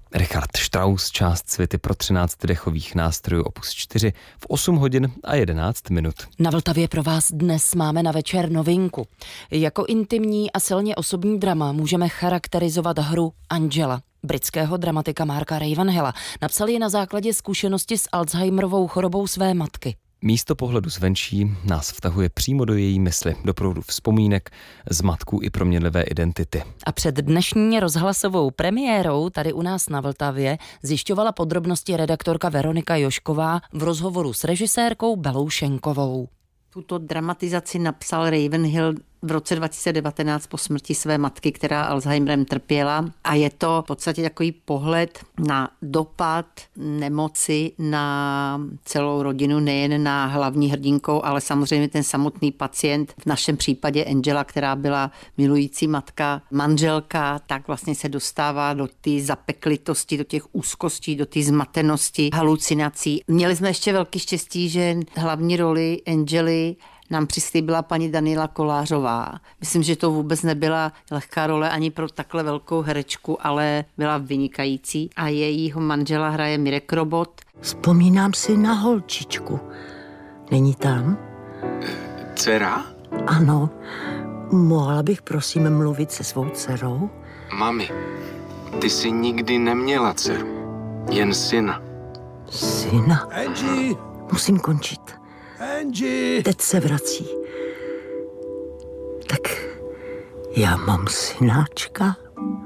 Richard Strauss, část Svity pro 13 dechových nástrojů opus 4 v 8 hodin a 11 minut. Na Vltavě pro vás dnes máme na večer novinku. Jako intimní a silně osobní drama můžeme charakterizovat hru Angela britského dramatika Marka Ravenhilla. Napsal ji na základě zkušenosti s Alzheimerovou chorobou své matky. Místo pohledu zvenčí nás vtahuje přímo do její mysli, do proudu vzpomínek, zmatků i proměnlivé identity. A před dnešní rozhlasovou premiérou tady u nás na Vltavě zjišťovala podrobnosti redaktorka Veronika Jošková v rozhovoru s režisérkou Belou Šenkovou. Tuto dramatizaci napsal Ravenhill v roce 2019 po smrti své matky, která Alzheimerem trpěla. A je to v podstatě takový pohled na dopad nemoci na celou rodinu, nejen na hlavní hrdinkou, ale samozřejmě ten samotný pacient. V našem případě Angela, která byla milující matka, manželka, tak vlastně se dostává do té zapeklitosti, do těch úzkostí, do té zmatenosti, halucinací. Měli jsme ještě velký štěstí, že hlavní roli Angely nám přislíbila paní Daniela Kolářová. Myslím, že to vůbec nebyla lehká role ani pro takhle velkou herečku, ale byla vynikající. A jejího manžela hraje Mirek Robot. Vzpomínám si na holčičku. Není tam? Dcera? Ano. Mohla bych prosím mluvit se svou dcerou? Mami, ty jsi nikdy neměla dceru, jen syna. Syna? Angie! Musím končit. Angie! Teď se vrací. Tak já mám synáčka.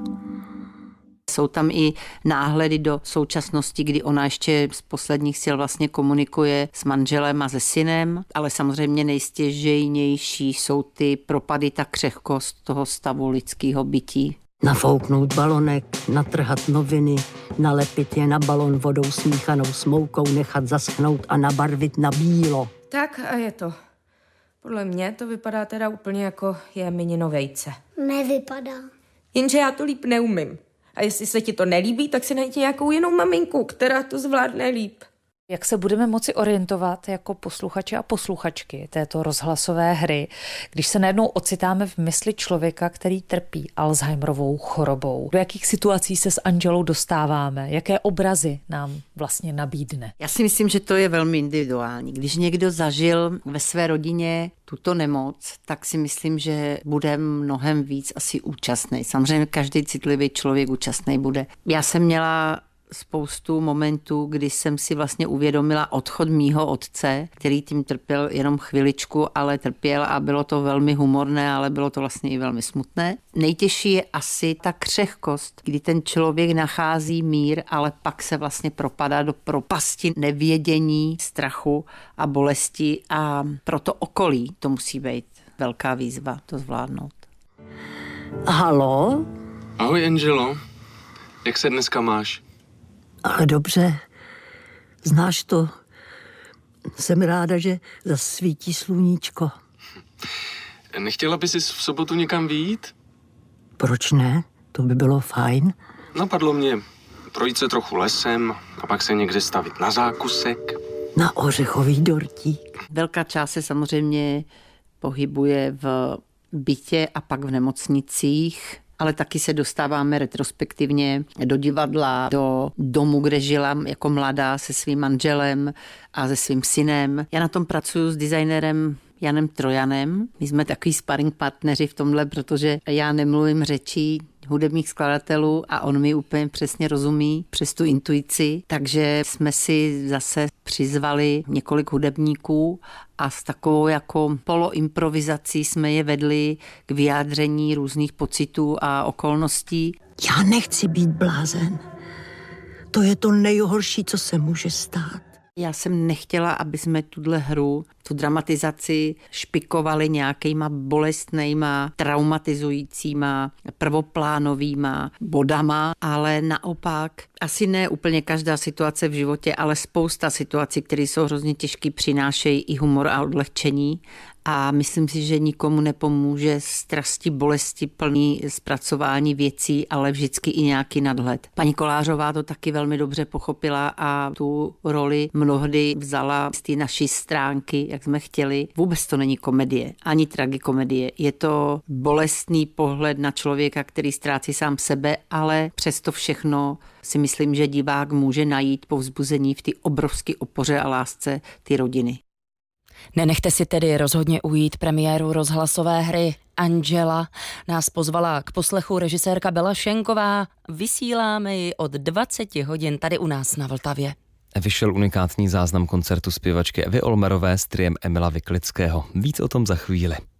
Jsou tam i náhledy do současnosti, kdy ona ještě z posledních sil vlastně komunikuje s manželem a se synem, ale samozřejmě nejstěžejnější jsou ty propady, ta křehkost toho stavu lidského bytí. Nafouknout balonek, natrhat noviny, nalepit je na balon vodou smíchanou s moukou, nechat zaschnout a nabarvit na bílo. Tak a je to. Podle mě to vypadá teda úplně jako je minino vejce. Nevypadá. Jenže já to líp neumím. A jestli se ti to nelíbí, tak si najdi nějakou jinou maminku, která to zvládne líp. Jak se budeme moci orientovat jako posluchači a posluchačky této rozhlasové hry, když se najednou ocitáme v mysli člověka, který trpí Alzheimerovou chorobou? Do jakých situací se s Angelou dostáváme? Jaké obrazy nám vlastně nabídne? Já si myslím, že to je velmi individuální. Když někdo zažil ve své rodině tuto nemoc, tak si myslím, že bude mnohem víc asi účastný. Samozřejmě každý citlivý člověk účastný bude. Já jsem měla spoustu momentů, kdy jsem si vlastně uvědomila odchod mýho otce, který tím trpěl jenom chviličku, ale trpěl a bylo to velmi humorné, ale bylo to vlastně i velmi smutné. Nejtěžší je asi ta křehkost, kdy ten člověk nachází mír, ale pak se vlastně propadá do propasti nevědění, strachu a bolesti a pro to okolí to musí být velká výzva to zvládnout. Haló? Ahoj, Angelo. Jak se dneska máš? Ale dobře, znáš to. Jsem ráda, že zasvítí sluníčko. Nechtěla bys v sobotu někam vyjít? Proč ne? To by bylo fajn. Napadlo mě projít se trochu lesem a pak se někde stavit na zákusek. Na ořechový dortík. Velká část se samozřejmě pohybuje v bytě a pak v nemocnicích, ale taky se dostáváme retrospektivně do divadla, do domu, kde žila jako mladá se svým manželem a se svým synem. Já na tom pracuji s designérem Janem Trojanem. My jsme takový sparring partneři v tomhle, protože já nemluvím řečí hudebních skladatelů a on mi úplně přesně rozumí přes tu intuici, takže jsme si zase přizvali několik hudebníků a s takovou jako poloimprovizací jsme je vedli k vyjádření různých pocitů a okolností. Já nechci být blázen. To je to nejhorší, co se může stát. Já jsem nechtěla, aby jsme tuhle hru, tu dramatizaci špikovali nějakýma bolestnýma, traumatizujícíma, prvoplánovýma bodama, ale naopak asi ne úplně každá situace v životě, ale spousta situací, které jsou hrozně těžké, přinášejí i humor a odlehčení a myslím si, že nikomu nepomůže strasti, bolesti plný zpracování věcí, ale vždycky i nějaký nadhled. Paní Kolářová to taky velmi dobře pochopila a tu roli mnohdy vzala z té naší stránky, jak jsme chtěli. Vůbec to není komedie, ani tragikomedie. Je to bolestný pohled na člověka, který ztrácí sám sebe, ale přesto všechno si myslím, že divák může najít povzbuzení v té obrovské opoře a lásce ty rodiny. Nenechte si tedy rozhodně ujít premiéru rozhlasové hry Angela. Nás pozvala k poslechu režisérka Bela Šenková. Vysíláme ji od 20 hodin tady u nás na Vltavě. Vyšel unikátní záznam koncertu zpěvačky Evy Olmerové s triem Emila Vyklického. Víc o tom za chvíli.